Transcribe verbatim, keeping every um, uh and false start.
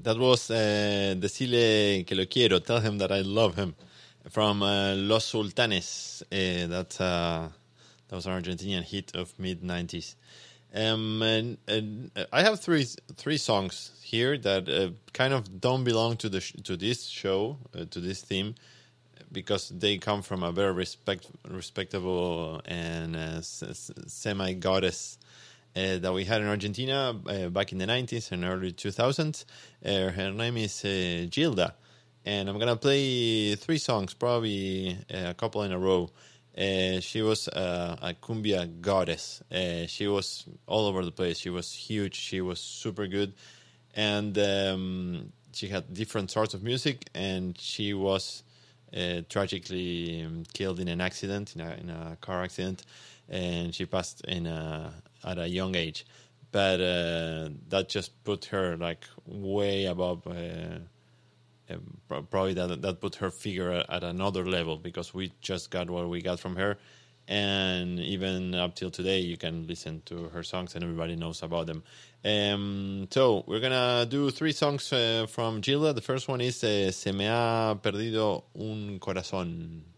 That was uh, Decile que lo quiero. Tell him that I love him. From uh, Los Sultanes. Uh, that, uh, that was an Argentinian hit of mid nineties. Um, and, and I have three three songs here that uh, kind of don't belong to the sh- to this show, uh, to this theme, because they come from a very respect respectable and uh, s- semi goddess uh, that we had in Argentina uh, back in the nineties and early two thousands. Uh, her name is uh, Gilda, and I'm gonna play three songs, probably uh, a couple in a row. Uh, she was uh, a cumbia goddess. Uh, she was all over the place. She was huge. She was super good, and um, she had different sorts of music. And she was uh, tragically um, killed in an accident, in a, in a car accident, and she passed in a, at a young age. But uh, that just put her like way above. Uh, Um, probably that that put her figure at, at another level, because we just got what we got from her, and even up till today you can listen to her songs and everybody knows about them. Um, so we're gonna do three songs uh, from Gilda. The first one is uh, Se me ha perdido un corazón.